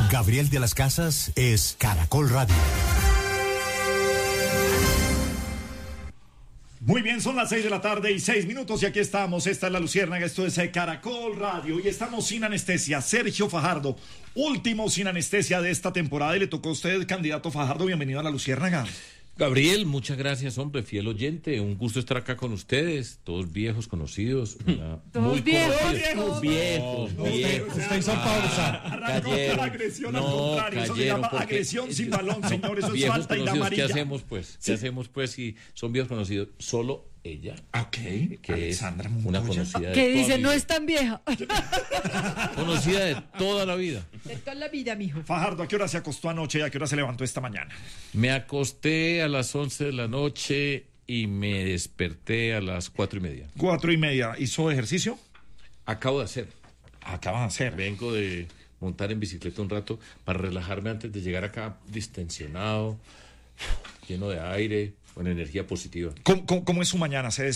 Gabriel de las Casas es Caracol Radio. Muy bien, son las 6:06 y aquí estamos. Esta es La Luciérnaga, esto es Caracol Radio y estamos sin anestesia. Sergio Fajardo, último sin anestesia de esta temporada y le tocó a usted, candidato Fajardo. Bienvenido a La Luciérnaga. Gabriel, muchas gracias, hombre, fiel oyente. Un gusto estar acá con ustedes, todos viejos, conocidos. Todos viejos. Viejos. Usted hizo pausa. Arrancó con agresión al contrario. Eso se llama agresión sin balón, señor. Eso es falta y la amarilla. ¿Qué hacemos, pues? ¿Qué hacemos, pues, si son viejos conocidos? Solo ella. Ok. Que Alexandra es una Montoya. conocida de Que toda dice, mi no vida. es tan vieja. Conocida de toda la vida. De toda la vida, mijo. Fajardo, ¿a qué hora se acostó anoche y a qué hora se levantó esta mañana? Me acosté a las 11 de la noche y me desperté a las 4:30. 4:30. ¿Hizo ejercicio? Acabo de hacer. Acaba de hacer. Vengo de montar en bicicleta un rato para relajarme antes de llegar acá distensionado, lleno de aire, con energía positiva. ¿Cómo es su mañana? ¿Se